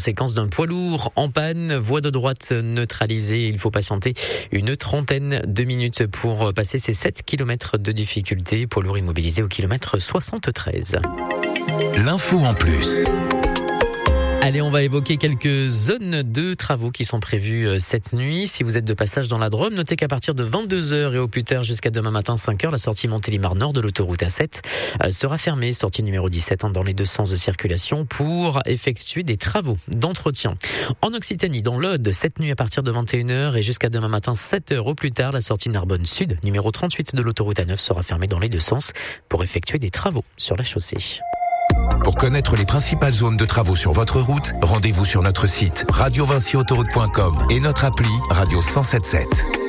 conséquence d'un poids lourd en panne. Voie de droite neutralisée. Il faut patienter une 30aine de minutes pour passer ces 7 km de difficulté. Poids lourd immobilisé au kilomètre 73. L'info en plus. Allez, on va évoquer quelques zones de travaux qui sont prévues cette nuit. Si vous êtes de passage dans la Drôme, notez qu'à partir de 22h et au plus tard jusqu'à demain matin 5h, la sortie Montélimar Nord de l'autoroute A7 sera fermée. Sortie numéro 17 dans les deux sens de circulation pour effectuer des travaux d'entretien. En Occitanie, dans l'Aude, cette nuit à partir de 21h et jusqu'à demain matin 7h au plus tard, la sortie Narbonne Sud, numéro 38 de l'autoroute A9 sera fermée dans les deux sens pour effectuer des travaux sur la chaussée. Pour connaître les principales zones de travaux sur votre route, rendez-vous sur notre site radiovincyautoroute.com et notre appli Radio 107.7.